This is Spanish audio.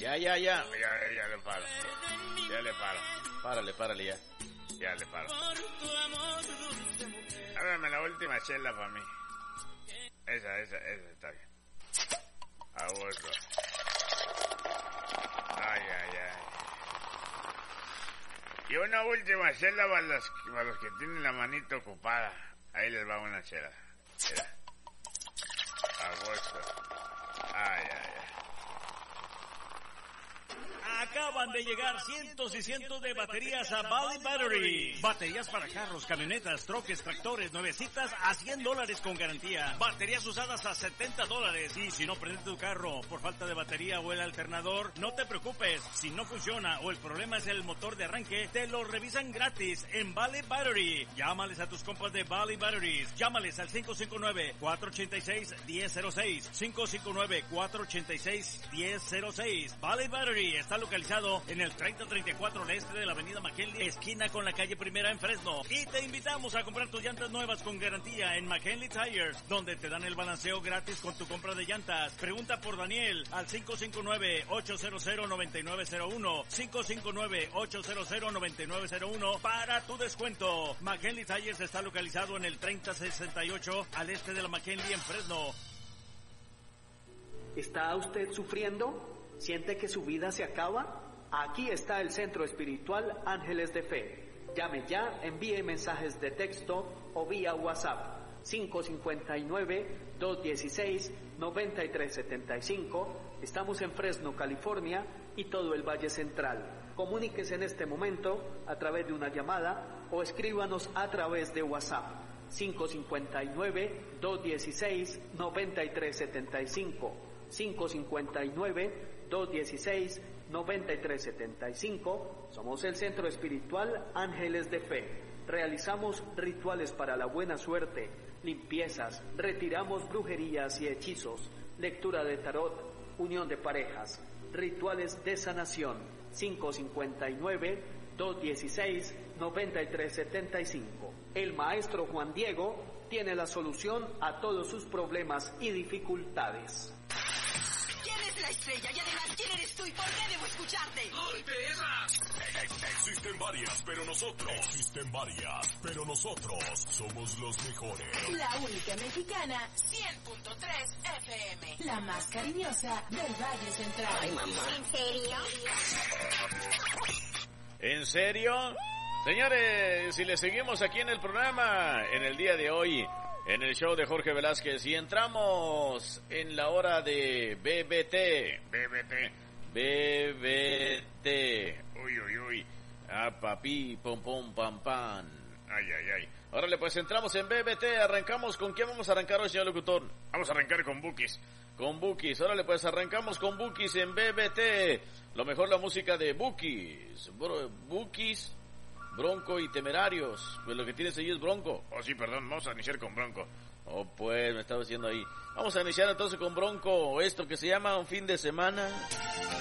Ya le paro. Ya le paro. Párale ya. Ya le paro. Háblame la última chela para mí. Esa está bien. A gusto. Ay. Y una última chela para los que tienen la manito ocupada. Ahí les va una chela. Mira. A gusto. Ay. Acaban de llegar cientos y cientos de baterías a Valley Battery. Baterías para carros, camionetas, troques, tractores, nuevecitas a $100 con garantía. Baterías usadas a $70. Y si no prende tu carro por falta de batería o el alternador, no te preocupes. Si no funciona o el problema es el motor de arranque, te lo revisan gratis en Valley Battery. Llámales a tus compas de Valley Batteries. Llámales al 559-486-1006. 559-486-1006. Valley Battery está localizado en el 3034 al este de la avenida McKinley, esquina con la calle Primera en Fresno. Y te invitamos a comprar tus llantas nuevas con garantía en McKinley Tires, donde te dan el balanceo gratis con tu compra de llantas. Pregunta por Daniel al 559-800-9901. 559-800-9901 para tu descuento. McKinley Tires está localizado en el 3068 al este de la McKinley en Fresno. ¿Está usted sufriendo? ¿Siente que su vida se acaba? Aquí está el Centro Espiritual Ángeles de Fe. Llame ya, envíe mensajes de texto o vía WhatsApp. 559-216-9375. Estamos en Fresno, California y todo el Valle Central. Comuníquese en este momento a través de una llamada o escríbanos a través de WhatsApp. 559-216-9375. 559-216-9375. Somos el Centro Espiritual Ángeles de Fe. Realizamos rituales para la buena suerte, limpiezas, retiramos brujerías y hechizos, lectura de tarot, unión de parejas, rituales de sanación. 559-216-9375. El maestro Juan Diego tiene la solución a todos sus problemas y dificultades. La estrella y además ¿quién eres tú y por qué debo escucharte? ¡Ay, perra! Existen varias, pero nosotros somos los mejores. La única mexicana, 100.3 FM. La más cariñosa del Valle Central. Ay, mamá. ¿En serio? ¿En serio? Señores, si le seguimos aquí en el programa, en el día de hoy, en el show de Jorge Velázquez, y entramos en la hora de BBT. Uy. Papi, pom, pam, pam. Ay. Órale, pues entramos en BBT, arrancamos. ¿Con quién vamos a arrancar hoy, señor locutor? Vamos a arrancar con Bukis. Órale, pues arrancamos con Bukis en BBT. Lo mejor, la música de Bukis. Bukis, Bronco y Temerarios. Pues lo que tienes ahí es Bronco. Oh, sí, perdón, vamos a iniciar con Bronco. Oh, pues, me estaba diciendo ahí. Vamos a iniciar entonces con Bronco, esto que se llama Un Fin de Semana.